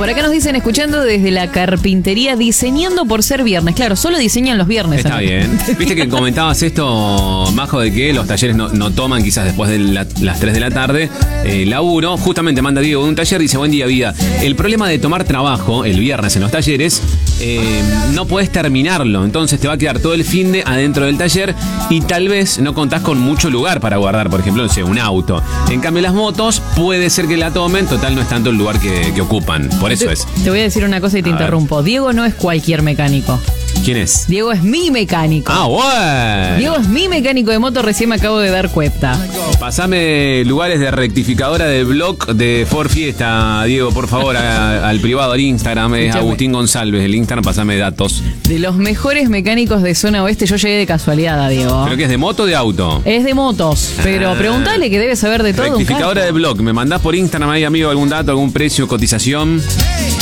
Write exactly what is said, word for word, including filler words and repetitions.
Por acá nos dicen, escuchando desde la carpintería, diseñando por ser viernes. Claro, solo diseñan los viernes. Está bien. Viste que comentabas esto, Majo, de que los talleres no, no toman quizás después de la, las tres de la tarde eh, laburo. Justamente manda Diego de un taller, dice, buen día, vida. El problema de tomar trabajo el viernes en los talleres, eh, no podés terminarlo. Entonces te va a quedar todo el fin de adentro del taller y tal vez no contás con mucho lugar para guardar, por ejemplo, no sé, un auto. En cambio, las motos puede ser que la tomen, total no es tanto el lugar que, que ocupan. Por eso te, es. Te voy a decir una cosa y te A interrumpo. ver. Diego no es cualquier mecánico. ¿Quién es? Diego es mi mecánico. Ah, bueno. Diego es mi mecánico de moto, recién me acabo de dar cuenta. Pasame lugares de rectificadora del blog de Ford Fiesta, Diego, por favor, a, al privado, al Instagram, es Agustín González, el Instagram, pasame datos. De los mejores mecánicos de zona oeste, yo llegué de casualidad a Diego. ¿Pero que es de moto o de auto? Es de motos, pero Ah. preguntale que debe saber de todo. Rectificadora de blog, me mandás por Instagram ahí, amigo, algún dato, algún precio, cotización.